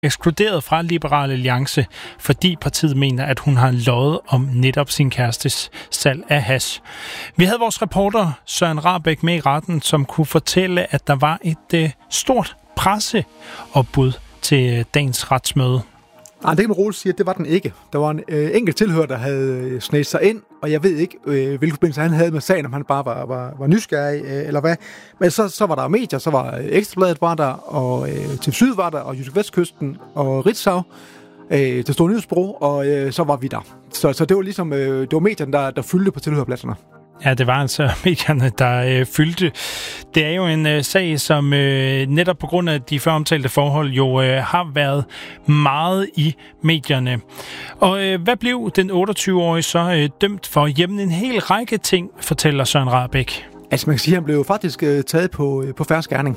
ekskluderet fra Liberal Alliance, fordi partiet mener, at hun har løjet om netop sin kærestes salg af hash. Vi havde vores reporter Søren Rahbek med i retten, som kunne fortælle, at der var et stort presseopbud til dagens retsmøde. Nej, det kan man roligt sige, at det var den ikke. Der var en enkelt tilhører, der havde snedt sig ind, og jeg ved ikke, hvilken forbindelse han havde med sagen, om han bare var nysgerrig, eller hvad. Men så var der medier, så var Ekstrabladet var der, og TV Syd var der, og Jysk Vestkysten, og Ritzau, det stod nyhedsbureau, og så var vi der. Så det var ligesom, det var medierne, der fyldte på tilhørpladserne. Ja, det var altså medierne, der fyldte. Det er jo en sag, som netop på grund af de føromtalte forhold jo har været meget i medierne. Og hvad blev den 28-årige så dømt for? Jamen en hel række ting, fortæller Søren Rahbek. Altså man kan sige, at han blev faktisk taget på fersk gerning,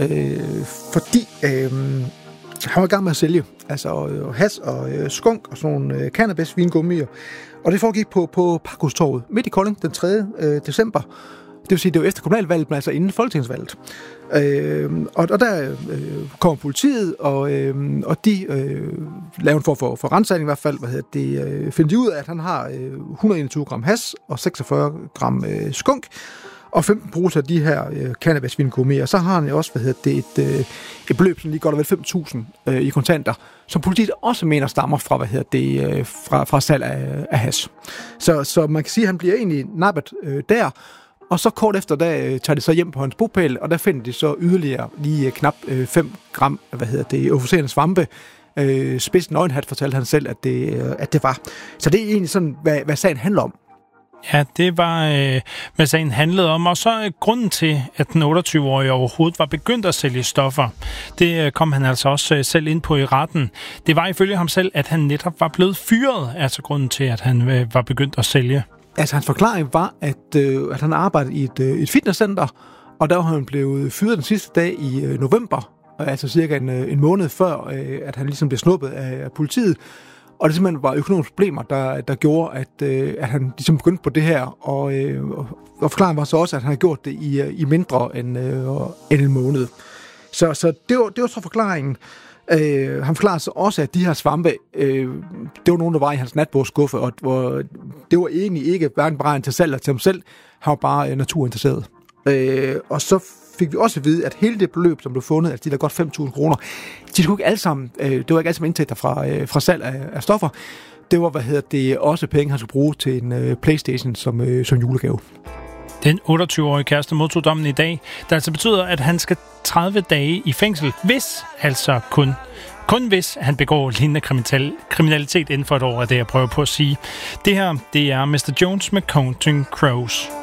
fordi han var i gang med at sælge altså hash og skunk og sådan nogle cannabis-vingummier. Og det foregik på Parkhustorvet midt i Kolding den 3. december. Det vil sige, det var efter kommunalvalget, men altså inden folketingsvalget. Og der kommer politiet, og de laver en form for rensagning i hvert fald. Finder de ud af, at han har 121 gram hash og 46 gram skunk, og 15 poser af de her cannabis-vingummier. Så har han jo også et beløb, som lige godt og vel 5.000 i kontanter, som politiet også mener stammer fra, fra salg af hash. Så man kan sige, at han bliver egentlig nappet der, og så kort efter, der tager de så hjem på hans bopæl, og der finder de så yderligere lige knap 5 gram, euforiserende svampe. Spids nøgenhat fortalte han selv, at det var. Så det er egentlig sådan, hvad sagen handler om. Ja, det var, hvad sagen handlede om. Og så grunden til, at den 28-årige overhovedet var begyndt at sælge stoffer, det kom han altså også selv ind på i retten. Det var ifølge ham selv, at han netop var blevet fyret, altså grunden til, at han var begyndt at sælge. Altså hans forklaring var, at han arbejdede i et fitnesscenter, og der var han blevet fyret den sidste dag i november, altså cirka en måned før, at han ligesom blev snuppet af politiet. Og det simpelthen var økonomiske problemer, der gjorde, at han ligesom begyndte på det her. Og forklaringen var så også, at han havde gjort det i mindre end en måned. Så det var så forklaringen. Han forklarede så også, at de her svampe, det var nogen, der var i hans natbordsskuffe, og det var egentlig ikke hverken beregnet til salg eller til ham selv. Han var bare naturinteresseret. Og så fik vi også at vide, at hele det beløb, som blev fundet, altså de der godt 5.000 kroner, de skulle ikke alle sammen, det var ikke alle sammen indtægter fra salg af stoffer. Det var, også penge, han skulle bruge til en PlayStation som julegave. Den 28-årige kæreste modtog dommen i dag, der altså betyder, at han skal 30 dage i fængsel, kun hvis han begår lignende kriminalitet inden for et år, er det jeg prøver på at sige. Det her, det er Mr. Jones med Counting Crows.